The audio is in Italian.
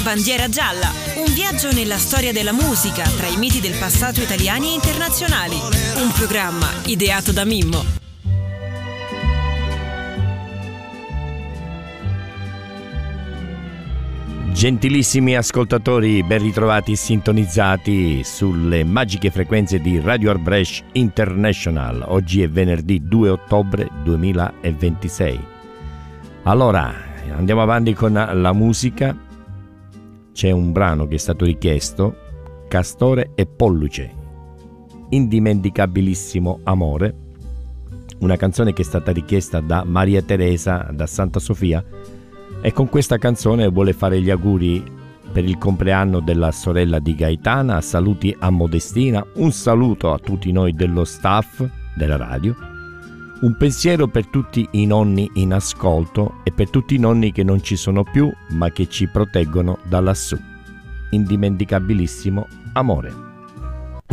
Bandiera gialla, un viaggio nella storia della musica tra i miti del passato italiani e internazionali. Un programma ideato da Mimmo. Gentilissimi ascoltatori, ben ritrovati e sintonizzati sulle magiche frequenze di Radio Art Brescia International. Oggi è venerdì 2 ottobre 2026. Allora, andiamo avanti con la musica. C'è un brano che è stato richiesto, Castore e Polluce, Indimenticabilissimo Amore, una canzone che è stata richiesta da Maria Teresa da Santa Sofia, e con questa canzone vuole fare gli auguri per il compleanno della sorella di Gaetana. Saluti a Modestina, un saluto a tutti noi dello staff della radio, un pensiero per tutti i nonni in ascolto e per tutti i nonni che non ci sono più ma che ci proteggono da lassù. Indimenticabilissimo amore.